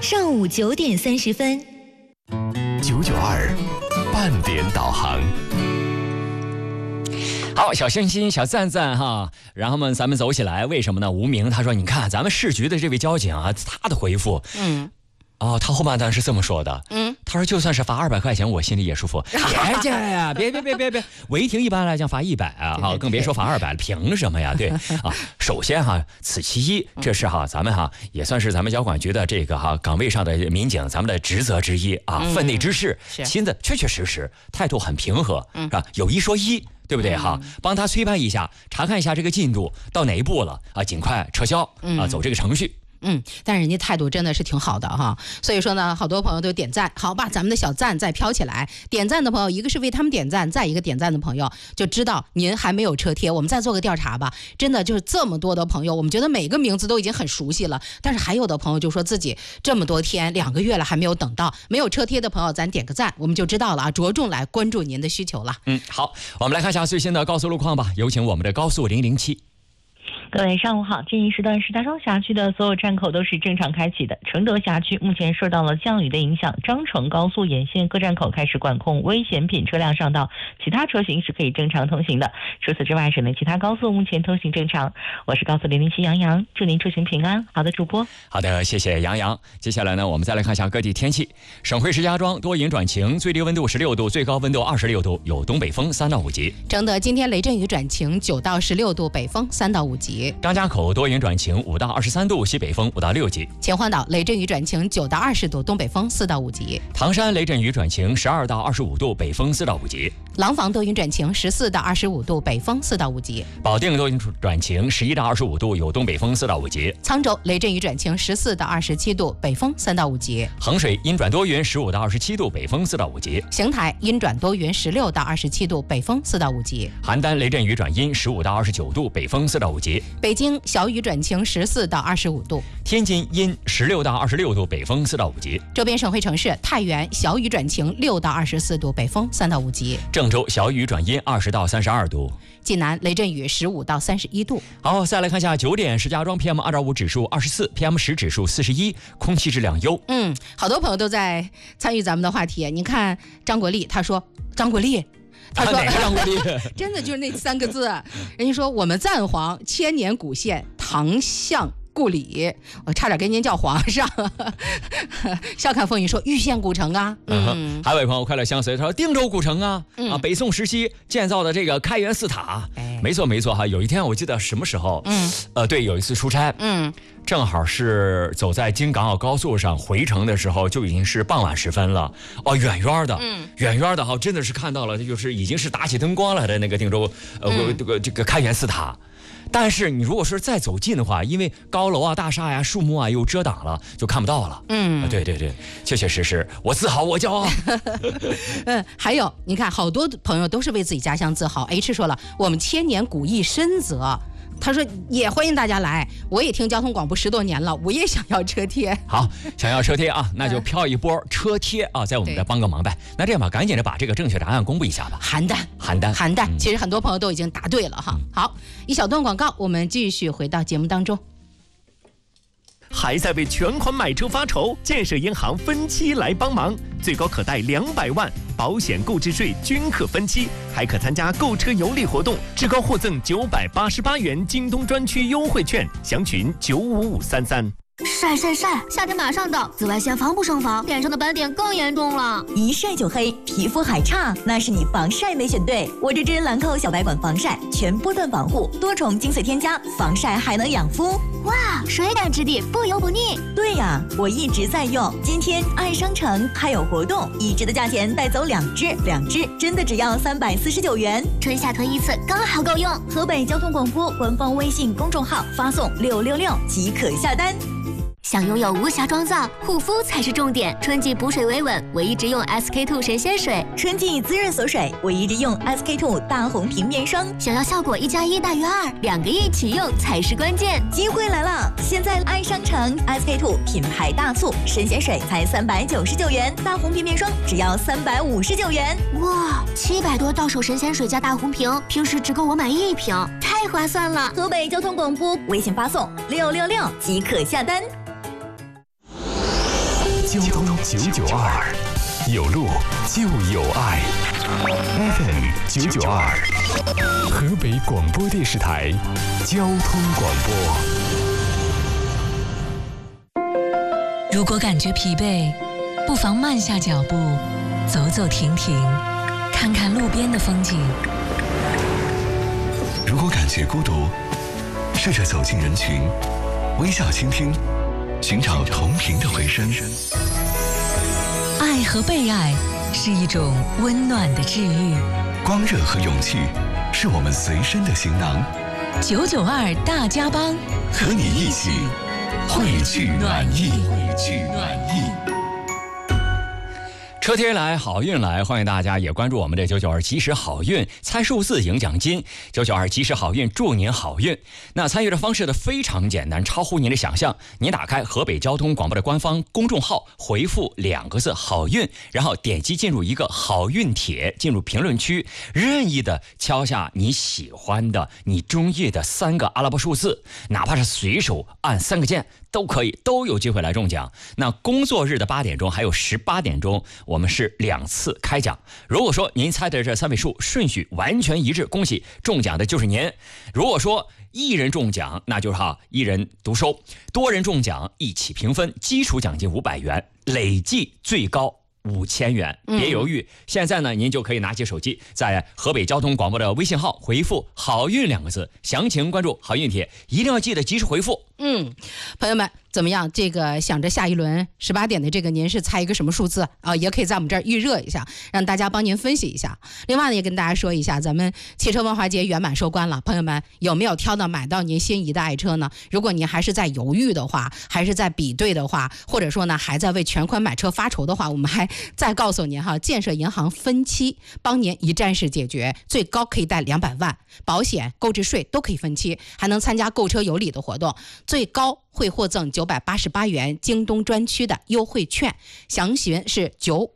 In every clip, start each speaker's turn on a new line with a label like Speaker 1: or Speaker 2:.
Speaker 1: 上午9点30分。
Speaker 2: 992半点导航。好，小心心小赞赞哈，然后呢咱们走起来。为什么呢？吴明他说，你看咱们市局的这位交警啊，他的回复他后半段是这么说的，他说就算是罚200块钱，我心里也舒服。别呀，别，违停一般来讲罚100啊，更别说罚200了，凭什么呀？对啊，首先哈，此其一，这是哈咱们哈也算是咱们交管局的这个哈岗位上的民警咱们的职责之一啊，分内之事，亲自确实态度很平和，是吧？有一说一。对不对哈？帮他催办一下，查看一下这个进度到哪一步了啊？尽快撤销啊，走这个程序。
Speaker 3: 但是人家态度真的是挺好的哈，所以说呢，好多朋友都点赞，好吧，咱们的小赞再飘起来。点赞的朋友，一个是为他们点赞，再一个点赞的朋友就知道您还没有车贴，我们再做个调查吧。真的就是这么多的朋友，我们觉得每个名字都已经很熟悉了，但是还有的朋友就说自己这么多天2个月了还没有等到，没有车贴的朋友，咱点个赞，我们就知道了啊，着重来关注您的需求了。
Speaker 2: 好，我们来看一下最新的高速路况吧，有请我们的高速007。
Speaker 4: 各位上午好，建议时段石家庄辖区的所有站口都是正常开启的。承德辖区目前受到了降雨的影响，张成高速沿线各站口开始管控危险品车辆上道，其他车型是可以正常通行的。除此之外，省内其他高速目前通行正常。我是高速007杨洋，祝您出行平安。好的，主播。
Speaker 2: 好的，谢谢杨洋。接下来呢，我们再来看一下各地天气。省会石家庄多云转晴，最低温度16度，最高温度26度，有东北风3到5级。
Speaker 3: 承德今天雷阵雨转晴，9到16度，北风3到5级。
Speaker 2: 张家口多云转晴，5到23度，西北风5到6级。
Speaker 3: 秦皇岛雷阵雨转晴，9到20度，东北风4到5级。
Speaker 2: 唐山雷阵雨转晴，12到25度，北风4到5级。
Speaker 3: 廊坊多云转晴，14到25度，北风4到5级。
Speaker 2: 保定多云转晴，11到25度，有东北风4到5级。
Speaker 3: 沧州雷阵雨转晴，14到27度，北风3到5级。
Speaker 2: 衡水阴转多云，15到27度，北风4到5级。
Speaker 3: 邢台阴转多云，16到27度，北风4到5级。
Speaker 2: 邯郸雷阵雨转阴，15到29度，北风4到5级。
Speaker 3: 北京小雨转晴，14到25度。
Speaker 2: 天津阴16到26度，北风4到5级。
Speaker 3: 周边省会城市太原小雨转晴，6到24度，北风3到5级。
Speaker 2: 郑州小雨转阴，20到32度。
Speaker 3: 济南雷阵雨，15到31度。
Speaker 2: 好，再来看一下9点，石家庄 PM2.5 指数24 ，PM10 指数41，空气质量优。
Speaker 3: 好多朋友都在参与咱们的话题。你看张国立，他说张国立。他说：“
Speaker 2: 哪个张国立？
Speaker 3: 真的就是那3个字。人家说我们赞皇千年古县唐相故里，我差点跟您叫皇上。笑看风云说玉县古城啊。
Speaker 2: 还有位朋友快乐相随，他说定州古城啊，北宋时期建造的这个开元寺塔。没错哈。有一天我记得什么时候？对，有一次出差，正好是走在京港澳高速上回程的时候，就已经是傍晚时分了。远远的哈，真的是看到了，就是已经是打起灯光了的那个定州这个开元寺塔。但是你如果是再走近的话，因为高楼啊、大厦呀、树木啊又遮挡了，就看不到了。对，确实，我自豪，我骄傲。
Speaker 3: 还有你看，好多朋友都是为自己家乡自豪。H 说了，我们千年古艺深泽。他说也欢迎大家来，我也听交通广播10多年了，我也想要车贴。好，
Speaker 2: 想要车贴啊，那就飘一波车贴啊，在我们这帮个忙呗。那这样吧，赶紧的把这个正确答案公布一下吧。
Speaker 3: 邯郸，其实很多朋友都已经答对了哈。好，一小段广告，我们继续回到节目当中。
Speaker 5: 还在为全款买车发愁？建设银行分期来帮忙，最高可贷200万，保险购置税均可分期，还可参加购车有礼活动，至高获赠988元京东专区优惠券，详询95533。
Speaker 6: 晒，夏天马上到，紫外线防不胜防，脸上的斑点更严重了。
Speaker 7: 一晒就黑，皮肤还差，那是你防晒没选对。我这支兰蔻小白管防晒，全波段防护，多重精粹添加，防晒还能养肤。
Speaker 6: 哇，水感质地，不油不腻。
Speaker 7: 对呀，我一直在用。今天爱商城还有活动，1支的价钱带走2支，2支真的只要349元，
Speaker 6: 春夏囤1次刚好够用。
Speaker 7: 河北交通广播官方微信公众号发送666即可下单。
Speaker 6: 想拥有无瑕妆造，护肤才是重点。春季补水维稳，我一直用 SK2 神仙水；
Speaker 7: 春季滋润锁水，我一直用 SK2 大红瓶面霜。
Speaker 6: 想要效果1+1大于2，2个一起用才是关键。
Speaker 7: 机会来了！现在爱商城 SK2 品牌大促，神仙水才399元，大红瓶面霜只要359元。
Speaker 6: 哇，700多到手神仙水加大红瓶，平时只够我买1瓶，太划算了！
Speaker 7: 河北交通广播微信发送666即可下单。
Speaker 8: 交通992，有路就有爱。FM 992，河北广播电视台交通广播。
Speaker 9: 如果感觉疲惫，不妨慢下脚步，走走停停，看看路边的风景。
Speaker 10: 如果感觉孤独，试着走进人群，微笑倾听，寻找同频的回声。
Speaker 9: 爱和被爱是一种温暖的治愈，
Speaker 10: 光热和勇气是我们随身的行囊。
Speaker 9: 992大家帮，
Speaker 10: 和你一起汇聚暖意。
Speaker 2: 车贴来，好运来，欢迎大家也关注我们的992及时好运猜数字赢奖金，992及时好运祝您好运。那参与的方式呢非常简单，超乎您的想象。您打开河北交通广播的官方公众号，回复2个字好运，然后点击进入一个好运帖，进入评论区，任意的敲下你喜欢的、你中意的3个阿拉伯数字，哪怕是随手按3个键都可以，都有机会来中奖。那工作日的8点钟还有18点钟，我们是2次开奖。如果说您猜的这3位数顺序完全一致，恭喜，中奖的就是您。如果说1人中奖，那就是1人独收；多人中奖一起平分，基础奖金500元，累计最高5000元。别犹豫，现在呢您就可以拿起手机，在河北交通广播的微信号回复好运2个字，详情关注好运帖，一定要记得及时回复。
Speaker 3: 朋友们怎么样？这个想着下一轮18点的这个，您是猜一个什么数字啊？也可以在我们这儿预热一下，让大家帮您分析一下。另外呢，也跟大家说一下，咱们汽车文化节圆满收官了，朋友们有没有挑到买到您心仪的爱车呢？如果您还是在犹豫的话，还是在比对的话，或者说呢还在为全款买车发愁的话，我们还再告诉您建设银行分期帮您一站式解决，最高可以贷200万，保险、购置税都可以分期，还能参加购车有礼的活动，最高会获赠988元京东专区的优惠券，详询是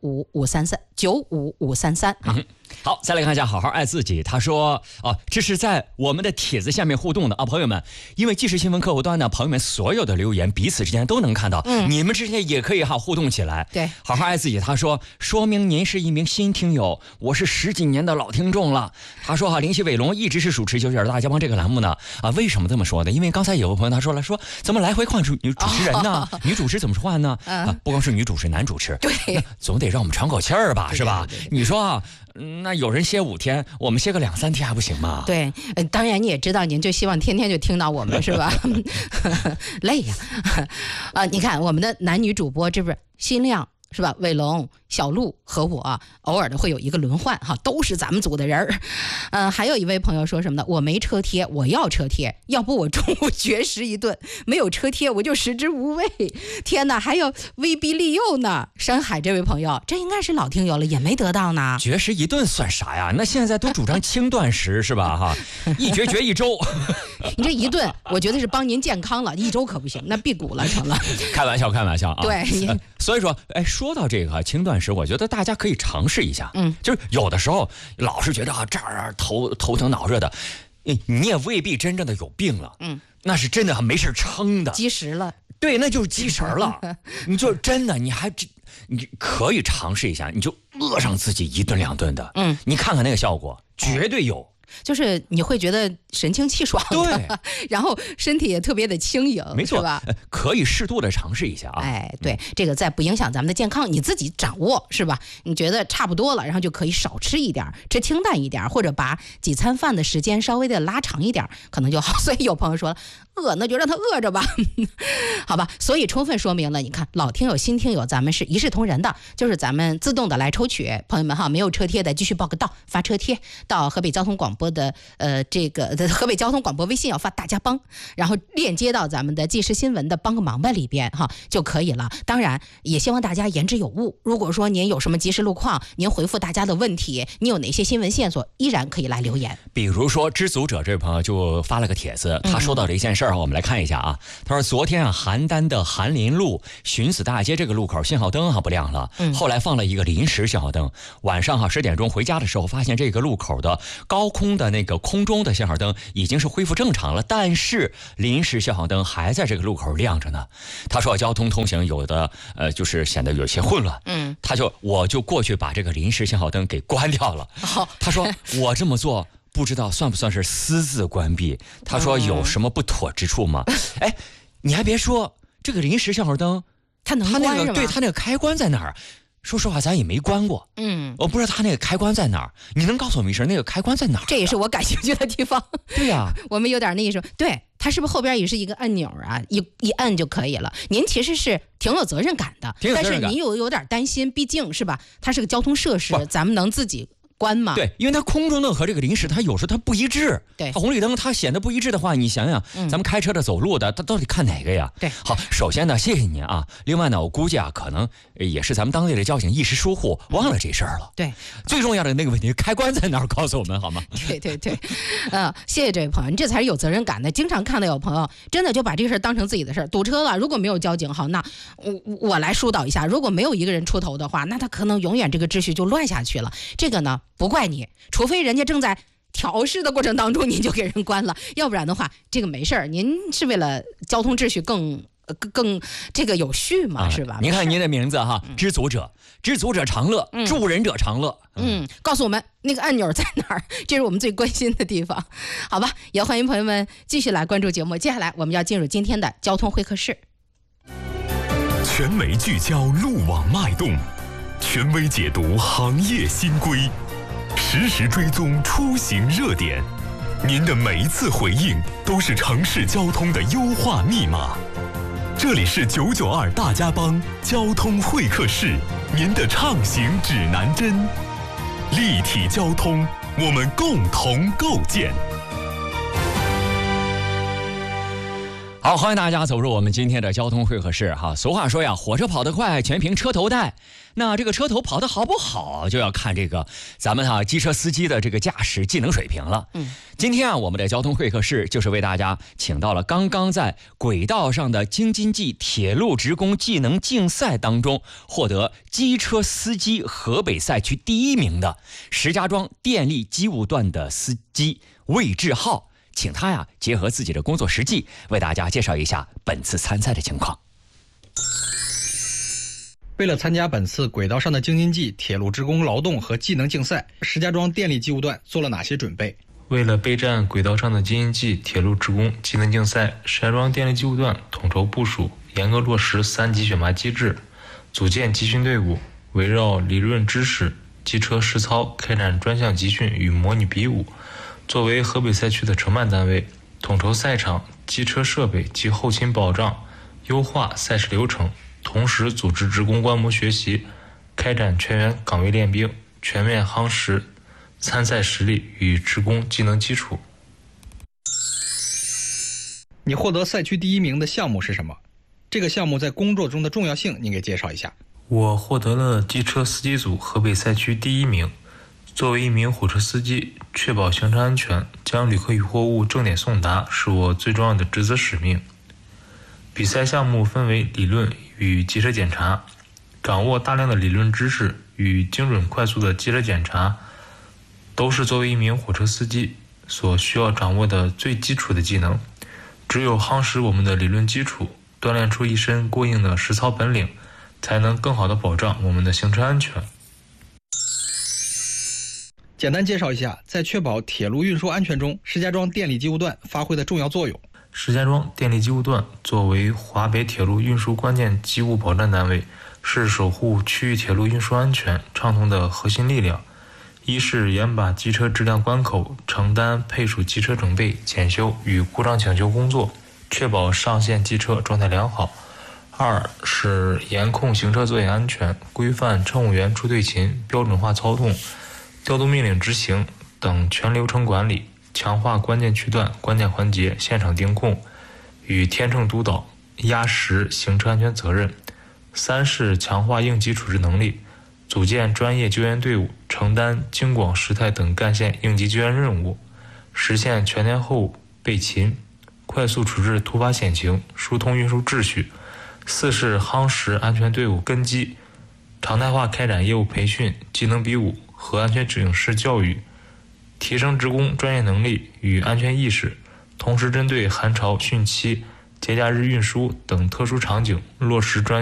Speaker 3: 95533。
Speaker 2: 好，再来看一下好好爱自己，他说这是在我们的帖子下面互动的朋友们，因为即时新闻客户端呢，朋友们所有的留言彼此之间都能看到，你们之间也可以互动起来。
Speaker 3: 对，
Speaker 2: 好好爱自己，他说说明您是一名新听友，我是10几年的老听众了。他说灵犀伟龙一直是主持992大家帮这个栏目呢为什么这么说呢？因为刚才有个朋友他说了，说怎么来回换主持人呢？女主持怎么换呢？不光是女主持，男主持，
Speaker 3: 对，
Speaker 2: 总得让我们喘口气儿吧，是吧？你说那有人歇5天，我们歇个2-3天还不行吗？
Speaker 3: 对，当然你也知道，您就希望天天就听到我们是吧？累呀！你看我们的男女主播，这不是新亮是吧？伟龙、小鹿和我偶尔的会有一个轮换都是咱们组的人儿。还有一位朋友说什么呢？我没车贴，我要车贴，要不我中午绝食一顿，没有车贴我就食之无味。天哪，还有威逼利诱呢！山海这位朋友，这应该是老听友了，也没得到呢。
Speaker 2: 绝食一顿算啥呀？那现在都主张轻断食是吧？一绝1周。
Speaker 3: 你这一顿，我觉得是帮您健康了，1周可不行，那辟谷了成了。
Speaker 2: 开玩笑啊。
Speaker 3: 对，
Speaker 2: 所以说，说到这个轻断食，我觉得大家可以尝试一下。就是有的时候老是觉得这儿头疼脑热的，你也未必真正的有病了。那是真的没事撑的，
Speaker 3: 积食了。
Speaker 2: 对，那就是积食了。你就真的，你可以尝试一下，你就饿上自己1顿2顿的。你看看那个效果，绝对有。
Speaker 3: 就是你会觉得神清气爽的，
Speaker 2: 对，
Speaker 3: 然后身体也特别的轻盈，
Speaker 2: 没错
Speaker 3: 是吧？
Speaker 2: 可以适度的尝试一下
Speaker 3: 对，这个在不影响咱们的健康，你自己掌握是吧？你觉得差不多了，然后就可以少吃一点，吃清淡一点，或者把几餐饭的时间稍微的拉长一点，可能就好。所以有朋友说饿，那就让他饿着吧，好吧？所以充分说明了，你看老听友、新听友，咱们是一视同仁的，就是咱们自动的来抽取。朋友们没有车贴的继续报个到，发车贴到河北交通广播的河北交通广播微信要发大家帮，然后链接到咱们的即时新闻的帮个忙吧里边就可以了。当然也希望大家言之有物，如果说您有什么即时路况，您回复大家的问题，你有哪些新闻线索，依然可以来留言。
Speaker 2: 比如说知足者这位朋友就发了个帖子，他说到了一件事事儿，我们来看一下啊。他说昨天啊，邯郸的韩林路寻死大街这个路口信号灯不亮了，后来放了一个临时信号灯。晚上10点钟回家的时候，发现这个路口的高空的那个空中的信号灯已经是恢复正常了，但是临时信号灯还在这个路口亮着呢。他说交通通行有的就是显得有些混乱，我就过去把这个临时信号灯给关掉了。他说我这么做不知道算不算是私自关闭，他说有什么不妥之处吗？哎，你还别说，这个临时信号灯
Speaker 3: 它能关是吗？
Speaker 2: 对，它那个开关在哪儿？说实话咱也没关过，我不知道它那个开关在哪儿，你能告诉我们一声那个开关在哪儿？
Speaker 3: 这也是我感兴趣的地方。
Speaker 2: 对呀，
Speaker 3: 我们有点那意思，对，它是不是后边也是一个按钮啊？一按就可以了。您其实是挺有责任感的，但是您有点担心，毕竟是吧？它是个交通设施，咱们能自己关吗？
Speaker 2: 对，因为它空中灯和这个临时它有时候它不一致，
Speaker 3: 对，
Speaker 2: 它红绿灯它显得不一致的话，你想想，咱们开车的走路的，它到底看哪个呀？
Speaker 3: 对，
Speaker 2: 好，首先呢，谢谢您啊。另外呢，我估计可能也是咱们当地的交警一时疏忽，忘了这事儿了。
Speaker 3: 对，
Speaker 2: 最重要的那个问题，开关在哪儿？告诉我们好吗？
Speaker 3: 对，谢谢这位朋友，你这才是有责任感的。经常看到有朋友真的就把这个事儿当成自己的事儿，堵车了，如果没有交警，好，那我来疏导一下。如果没有一个人出头的话，那他可能永远这个秩序就乱下去了。这个呢，不怪你。除非人家正在调试的过程当中，您就给人关了，要不然的话，这个没事儿。您是为了交通秩序更这个有序嘛，是吧？
Speaker 2: 您看您的名字知足者常乐，助人者常乐。
Speaker 3: 告诉我们那个按钮在哪儿，这是我们最关心的地方。好吧，也欢迎朋友们继续来关注节目。接下来我们要进入今天的交通会客室。
Speaker 8: 全媒聚焦路网脉动，权威解读行业新规，实时追踪出行热点，您的每一次回应都是城市交通的优化密码。这里是992大家帮交通会客室，您的畅行指南针，立体交通，我们共同构建。
Speaker 2: 好，欢迎大家走入我们今天的交通会客室哈。俗话说呀，火车跑得快，全凭车头带。那这个车头跑得好不好，就要看这个咱们机车司机的这个驾驶技能水平了。今天我们的交通会客室就是为大家请到了刚刚在轨道上的京津冀铁路职工技能竞赛当中获得机车司机河北赛区第1名的石家庄电力机务段的司机魏志浩。请他结合自己的工作实际，为大家介绍一下本次参赛的情况。
Speaker 11: 为了参加本次轨道上的京津冀铁路职工劳动和技能竞赛，石家庄电力机务段做了哪些准备？
Speaker 12: 为了备战轨道上的京津冀铁路职工技能竞赛，石家庄电力机务段统筹部署，严格落实3级选拔机制，组建集训队伍，围绕理论知识、机车实操开展专项集训与模拟比武。作为河北赛区的承办单位，统筹赛场、机车设备及后勤保障，优化赛事流程，同时组织职工观摩学习，开展全员岗位练兵，全面夯实参赛实力与职工技能基础。
Speaker 11: 你获得赛区第1名的项目是什么？这个项目在工作中的重要性，您给介绍一下。
Speaker 12: 我获得了机车司机组河北赛区第1名。作为一名火车司机，确保行车安全，将旅客与货物正点送达，是我最重要的职责使命。比赛项目分为理论与机车检查，掌握大量的理论知识与精准快速的机车检查，都是作为一名火车司机所需要掌握的最基础的技能。只有夯实我们的理论基础，锻炼出一身过硬的实操本领，才能更好地保障我们的行车安全。
Speaker 11: 简单介绍一下，在确保铁路运输安全中，石家庄电力机务段发挥的重要作用。
Speaker 12: 石家庄电力机务段作为华北铁路运输关键机务保障单位，是守护区域铁路运输安全畅通的核心力量。一是严把机车质量关口，承担配属机车整备、检修与故障抢修工作，确保上线机车状态良好。二是严控行车作业安全，规范乘务员出队勤、标准化操纵、调度命令执行等全流程管理，强化关键区段、关键环节现场盯控与天秤督导，压实行车安全责任。三是强化应急处置能力，组建专业救援队伍，承担京广石泰等干线应急救援任务，实现全天候备勤， 快速处置突发险情，疏通运输秩序。4是夯实安全队伍根基，常态化开展业务培训、技能比武和安全警示教育，提升职工专业能力与安全意识，同时针对寒潮、汛期、节假日运输等特殊场景落实专